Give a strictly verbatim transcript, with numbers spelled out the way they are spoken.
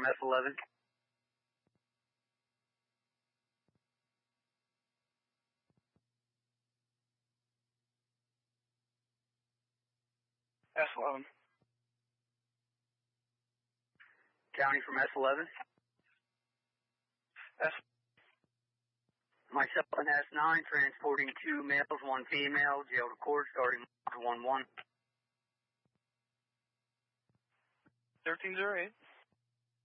from S eleven. S eleven. County from S eleven. S. Myself and S nine, transporting two males, one female, jail to court, starting one one. thirteen oh eight.